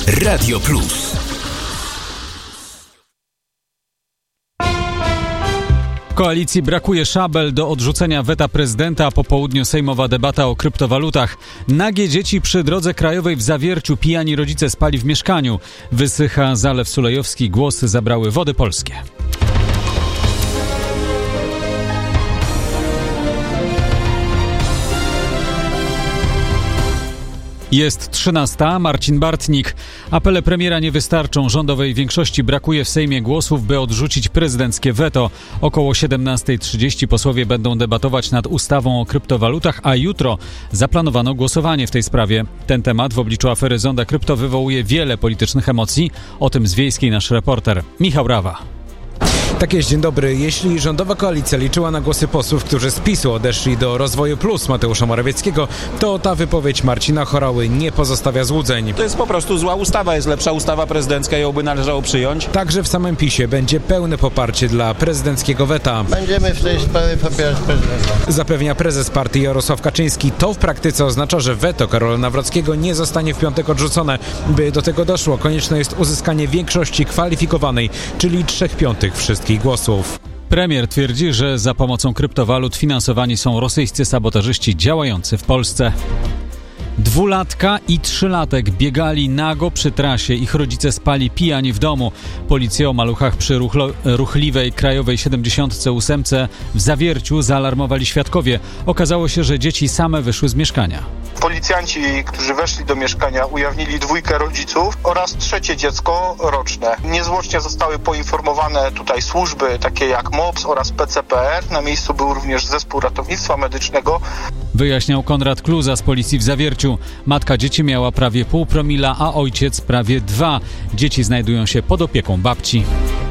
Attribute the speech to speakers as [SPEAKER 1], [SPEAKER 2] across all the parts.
[SPEAKER 1] Radio Plus.
[SPEAKER 2] Koalicji brakuje szabel do odrzucenia weta prezydenta, a po południu sejmowa debata o kryptowalutach. Nagie dzieci przy drodze krajowej w Zawierciu, pijani rodzice spali w mieszkaniu. Wysycha Zalew Sulejowski, głosy zabrały Wody Polskie. Jest 13. Marcin Bartnik. Apele premiera nie wystarczą. Rządowej większości brakuje w Sejmie głosów, by odrzucić prezydenckie weto. Około 17:30 posłowie będą debatować nad ustawą o kryptowalutach, a jutro zaplanowano głosowanie w tej sprawie. Ten temat w obliczu afery Zonda Krypto wywołuje wiele politycznych emocji. O tym z Wiejskiej nasz reporter Michał Rawa.
[SPEAKER 3] Tak jest, dzień dobry. Jeśli rządowa koalicja liczyła na głosy posłów, którzy z PiS-u odeszli do Rozwoju Plus Mateusza Morawieckiego, to ta wypowiedź Marcina Horały nie pozostawia złudzeń.
[SPEAKER 4] To jest po prostu zła ustawa, jest lepsza ustawa prezydencka, ją by należało przyjąć.
[SPEAKER 3] Także w samym PiS-ie będzie pełne poparcie dla prezydenckiego weta.
[SPEAKER 5] Będziemy w tej sprawie popierać prezydenta.
[SPEAKER 3] Zapewnia prezes partii Jarosław Kaczyński. To w praktyce oznacza, że weto Karola Nawrockiego nie zostanie w piątek odrzucone. By do tego doszło, konieczne jest uzyskanie większości kwalifikowanej, czyli 3/5 wszystkich głosów.
[SPEAKER 2] Premier twierdzi, że za pomocą kryptowalut finansowani są rosyjscy sabotażyści działający w Polsce. 2-latka i 3-latek biegali nago przy trasie. Ich rodzice spali pijani w domu. Policję o maluchach przy ruchliwej krajowej 78 w Zawierciu zaalarmowali świadkowie. Okazało się, że dzieci same wyszły z mieszkania.
[SPEAKER 6] Policjanci, którzy weszli do mieszkania, ujawnili 2 rodziców oraz 3 dziecko roczne. Niezwłocznie zostały poinformowane tutaj służby takie jak MOPS oraz PCPR. Na miejscu był również zespół ratownictwa medycznego.
[SPEAKER 2] Wyjaśniał Konrad Kluza z policji w Zawierciu. Matka dzieci miała prawie 0,5 promila, a ojciec prawie 2. Dzieci znajdują się pod opieką babci.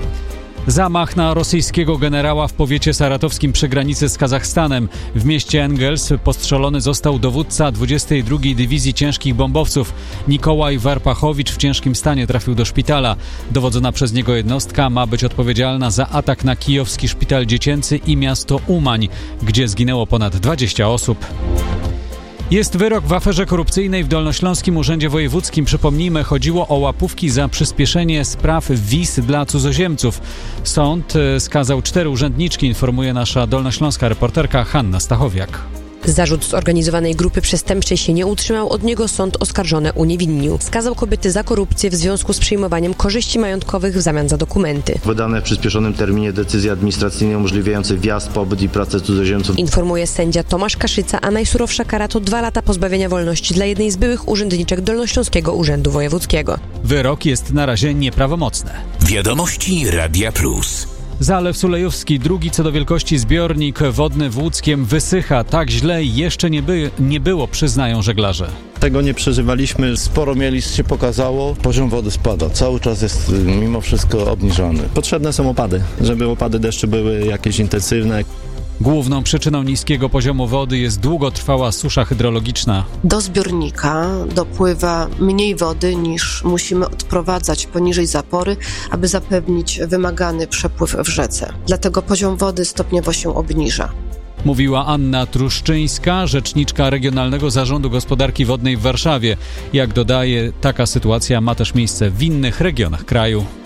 [SPEAKER 2] Zamach na rosyjskiego generała w powiecie saratowskim przy granicy z Kazachstanem. W mieście Engels postrzelony został dowódca 22. Dywizji Ciężkich Bombowców. Nikołaj Warpachowicz w ciężkim stanie trafił do szpitala. Dowodzona przez niego jednostka ma być odpowiedzialna za atak na kijowski szpital dziecięcy i miasto Umań, gdzie zginęło ponad 20 osób. Jest wyrok w aferze korupcyjnej w Dolnośląskim Urzędzie Wojewódzkim. Przypomnijmy, chodziło o łapówki za przyspieszenie spraw wiz dla cudzoziemców. Sąd skazał 4 urzędniczki, informuje nasza dolnośląska reporterka Hanna Stachowiak.
[SPEAKER 7] Zarzut zorganizowanej grupy przestępczej się nie utrzymał, od niego sąd oskarżone uniewinnił. Skazał kobiety za korupcję w związku z przyjmowaniem korzyści majątkowych w zamian za dokumenty.
[SPEAKER 8] Wydane w przyspieszonym terminie decyzje administracyjne umożliwiające wjazd, pobyt i pracę cudzoziemców.
[SPEAKER 7] Informuje sędzia Tomasz Kaszyca, a najsurowsza kara to 2 lata pozbawienia wolności dla jednej z byłych urzędniczek Dolnośląskiego Urzędu Wojewódzkiego.
[SPEAKER 2] Wyrok jest na razie nieprawomocny.
[SPEAKER 1] Wiadomości Radia Plus.
[SPEAKER 2] Zalew Sulejowski, drugi co do wielkości zbiornik wodny w Łódzkiem, wysycha. Tak źle jeszcze nie było, przyznają żeglarze.
[SPEAKER 9] Tego nie przeżywaliśmy, sporo miejsc się pokazało, poziom wody spada, cały czas jest mimo wszystko obniżany.
[SPEAKER 10] Potrzebne są opady, żeby opady deszczu były jakieś intensywne.
[SPEAKER 2] Główną przyczyną niskiego poziomu wody jest długotrwała susza hydrologiczna.
[SPEAKER 11] Do zbiornika dopływa mniej wody niż musimy odprowadzać poniżej zapory, aby zapewnić wymagany przepływ w rzece. Dlatego poziom wody stopniowo się obniża.
[SPEAKER 2] Mówiła Anna Truszczyńska, rzeczniczka Regionalnego Zarządu Gospodarki Wodnej w Warszawie. Jak dodaje, taka sytuacja ma też miejsce w innych regionach kraju.